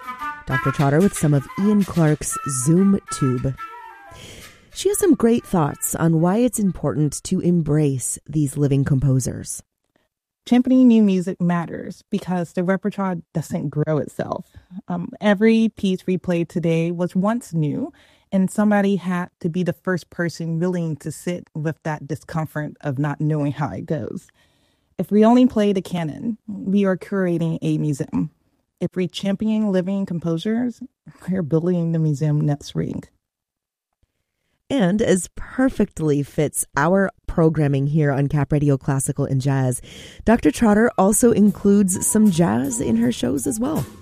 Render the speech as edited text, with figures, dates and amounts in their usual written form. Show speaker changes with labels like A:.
A: Dr. Trotter with some of Ian Clark's Zoom Tube. She has some great thoughts on why it's important to embrace these living composers.
B: Championing new music matters because the repertoire doesn't grow itself. Every piece replayed today was once new, and somebody had to be the first person willing to sit with that discomfort of not knowing how it goes. If we only play the canon, we are curating a museum. If we champion living composers, we're building the museum next ring.
A: And as perfectly fits our programming here on Cap Radio Classical and Jazz, Dr. Trotter also includes some jazz in her shows as well.